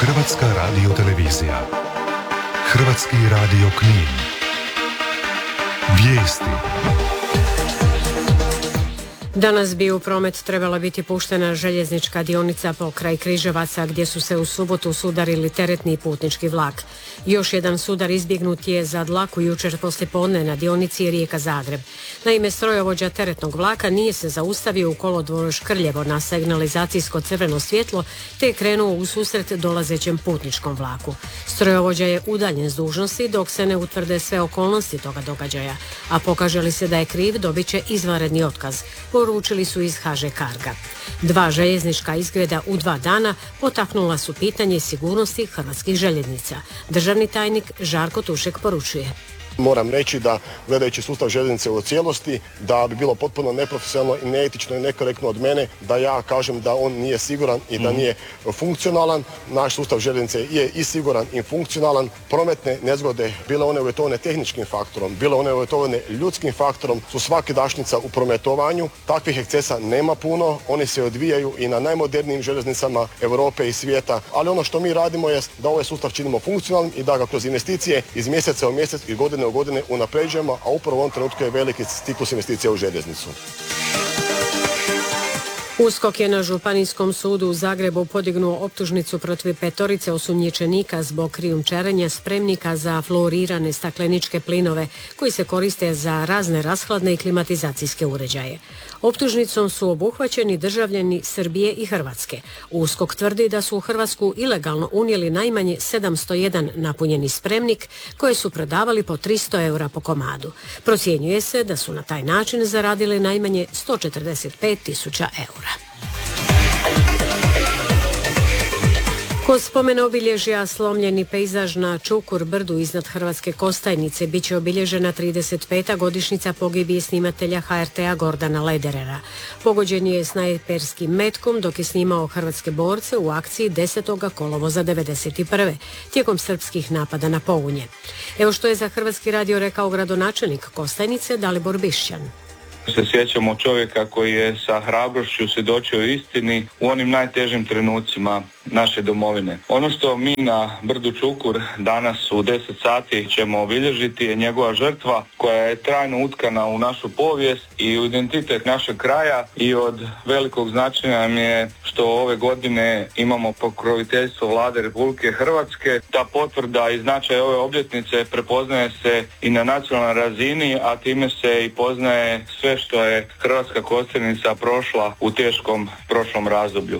Hrvatska radiotelevizija. Hrvatski radio Knin. Vijesti. Danas bi u promet trebala biti puštena željeznička dionica pokraj Križevaca gdje su se u subotu sudarili teretni i putnički vlak. Još jedan sudar izbjegnut je za dlaku jučer poslijepodne na dionici Rijeka-Zagreb. Naime, strojovođa teretnog vlaka nije se zaustavio u kolodvoru Škrljevo na signalizacijsko crveno svjetlo te je krenuo u susret dolazećem putničkom vlaku. Strojovođa je udaljen s dužnosti dok se ne utvrde sve okolnosti toga događaja, a pokaže li se da je kriv dobit će izvanredni otkaz, poručili su iz HŽ Carga. 2 željeznička izgreda u 2 dana potaknula su pitanje sigurnosti hrvatskih željeznica. Državni tajnik Žarko Tušek poručuje. Moram reći da, gledajući sustav željeznice u cijelosti, da bi bilo potpuno neprofesionalno i neetično i nekorektno od mene da ja kažem da on nije siguran i da nije funkcionalan. Naš sustav željeznice je i siguran i funkcionalan. Prometne nezgode, bile one uvjetovane tehničkim faktorom, bile one uvjetovane ljudskim faktorom, su svakidašnjica u prometovanju. Takvih ekscesa nema puno, oni se odvijaju i na najmodernijim željeznicama Europe i svijeta, ali ono što mi radimo je da ovaj sustav činimo funkcionalnim i da ga kroz investicije iz mjeseca u mjesec i godine u godine unapređujemo, a upravo u ovom trenutku je veliki ciklus investicija u željeznicu. USKOK je na Županijskom sudu u Zagrebu podignuo optužnicu protiv 5 osumnjičenika zbog krijumčarenja spremnika za fluorirane stakleničke plinove koji se koriste za razne rashladne i klimatizacijske uređaje. Optužnicom su obuhvaćeni državljani Srbije i Hrvatske. USKOK tvrdi da su u Hrvatsku ilegalno unijeli najmanje 701 napunjeni spremnik koje su prodavali po 300 eura po komadu. Procjenjuje se da su na taj način zaradili najmanje 145.000 eura. Kod spomene obilježja slomljeni pejzaž na Čukur brdu iznad Hrvatske Kostajnice bit će obilježena 35. godišnjica pogibije snimatelja HRT-a Gordana Lederera. Pogođen je snajperskim metkom dok je snimao hrvatske borce u akciji 10. kolovoza 1991. tijekom srpskih napada na Pounje. Evo što je za Hrvatski radio rekao gradonačelnik Kostajnice Dalibor Bišćan. Se sjećamo čovjeka koji je sa hrabrošću svjedočio istini u onim najtežim trenucima naše domovine. Ono što mi na brdu Čukur danas u 10 sati ćemo obilježiti je njegova žrtva koja je trajno utkana u našu povijest i u identitet našeg kraja i od velikog značaja nam je što ove godine imamo pokroviteljstvo Vlade Republike Hrvatske. Ta potvrda i značaj ove obljetnice prepoznaje se i na nacionalnoj razini, a time se i poznaje sve što je Hrvatska Kostajnica prošla u teškom prošlom razdoblju.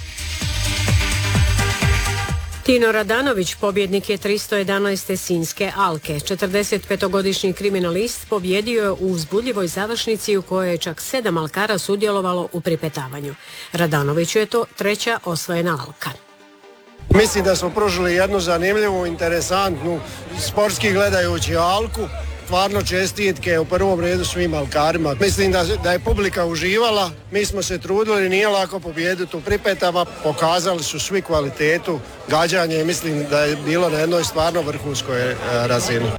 Tino Radanović pobjednik je 311. Sinjske Alke. 45-godišnji kriminalist pobjedio je u uzbudljivoj završnici u kojoj je čak 7 alkara sudjelovalo u pripetavanju. Radanoviću je to 3. osvojena Alka. Mislim da smo prožili jednu zanimljivu, interesantnu, sportski gledajući Alku. Stvarno čestitke u prvom redu svim alkarima. Mislim da je publika uživala, mi smo se trudili, nije lako pobijediti u pripetama, pokazali su svi kvalitetu, gađanje i mislim da je bilo na jednoj stvarno vrhunskoj razini.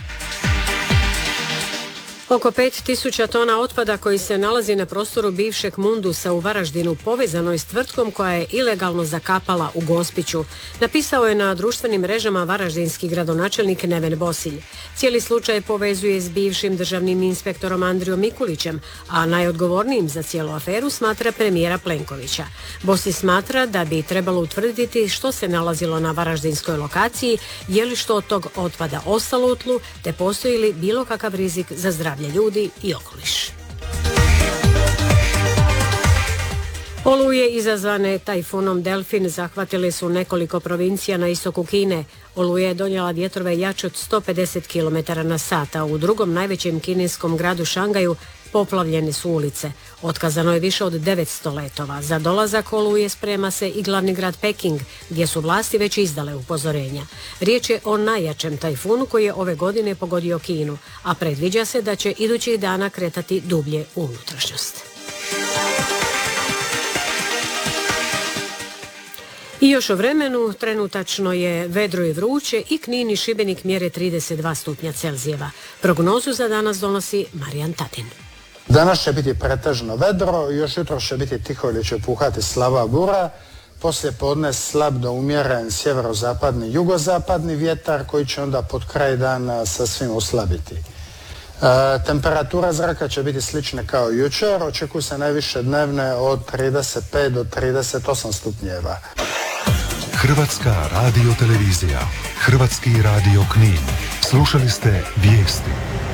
Oko 5.000 tona otpada koji se nalazi na prostoru bivšeg Mundusa u Varaždinu povezano je s tvrtkom koja je ilegalno zakapala u Gospiću. Napisao je na društvenim mrežama varaždinski gradonačelnik Neven Bosilj. Cijeli slučaj povezuje s bivšim državnim inspektorom Andrijom Mikulićem, a najodgovornijim za cijelu aferu smatra premijera Plenkovića. Bosilj smatra da bi trebalo utvrditi što se nalazilo na varaždinskoj lokaciji, je li što od tog otpada ostalo u tlu, te postoji li bilo kakav rizik za zdravlje ljudi i okoliš. Oluje izazvane tajfunom Delfin zahvatile su nekoliko provincija na istoku Kine. Oluja je donijela vjetrove jače od 150 km/h, a u drugom najvećem kineskom gradu Šangaju poplavljene su ulice. Otkazano je više od 900 letova. Za dolazak oluje sprema se i glavni grad Peking, gdje su vlasti već izdale upozorenja. Riječ je o najjačem tajfunu koji je ove godine pogodio Kinu, a predviđa se da će idućih dana kretati dublje u unutrašnjost. I još o vremenu, trenutačno je vedro i vruće i Knin i Šibenik mjere 32 stupnja Celzijeva. Prognozu za danas donosi Marijan Tatin. Danas će biti pretežno vedro, još jutro će biti tiho ili će puhati slaba bura. poslije podne slab do umjeren sjeverozapadni jugozapadni vjetar koji će onda pod kraj dana sasvim oslabiti. Temperatura zraka će biti slična kao jučer, očekuju se najviše dnevne od 35 do 38 stupnjeva. Hrvatska radiotelevizija, Hrvatski radio Knin. Slušali ste vijesti.